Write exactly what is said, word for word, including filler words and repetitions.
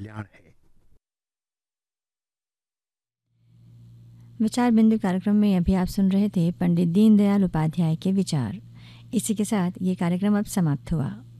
कल्याण है। विचार बिंदु कार्यक्रम में अभी आप सुन रहे थे पंडित दीनदयाल उपाध्याय के विचार। इसी के साथ ये कार्यक्रम अब समाप्त हुआ।